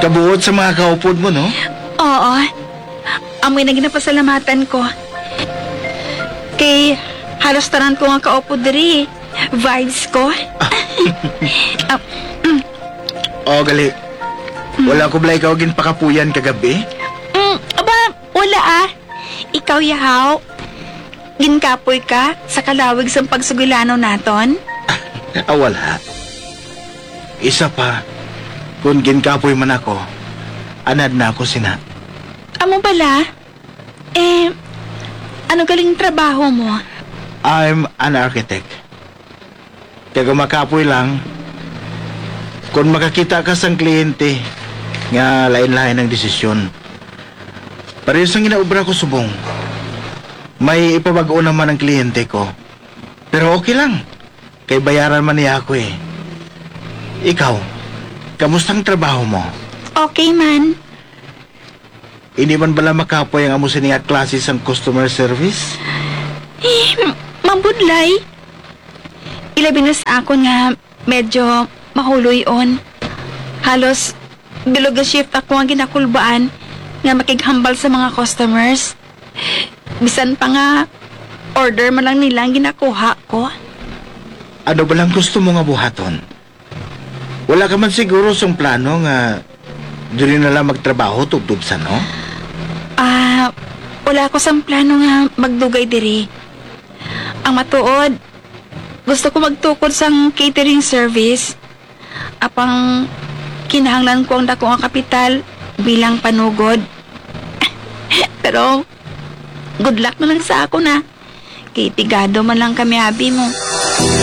Kabuot sa mga kaupod mo, no? Oo. Amoy na ginapasalamatan ko. Kay halos tanan ko nga kaupo diri. Vibes ko. Ah, Gali. Wala ko balay ikaw ginpakapuyan kagabi. aba, wala ah. Ikaw, yahaw. Ginkapoy ka sa kalawig sa pagsugilano naton? Wala. Isa pa, kung ginkapoy man ako, anad na ako sina. Amo bala? Ano galing trabaho mo? I'm an architect. Kaya makapoy lang, kung makakita ka sang kliyente, nga lain-lain ang desisyon. Parehas ang ginaubra ko subong. May ipabago naman ang kliyente ko. Pero okay lang. Kay bayaran man niya ako eh. Ikaw, kamustang trabaho mo? Okay man. Hindi man bala makapoy ang amo sininga klase sang customer service? Mambudlay. Ilabi na sa ako nga medyo mahuloy on. Halos bilog na shift ako ang ginakulbaan nga makighambal sa mga customers. Bisan pa nga order man lang nila ang ginakuha ko. Ano ba lang gusto mo nga buhaton? Wala ka man siguro sang plano nga dili na lang magtrabaho tubtub sa no? Wala ko sang plano nga magdugay diri. Ang matuod, gusto ko magtukod sang catering service. Apang kinahanglan ko ang dako ang kapital bilang panugod. Pero good luck na lang sa ako na. Kay tigado man lang kami abi mo.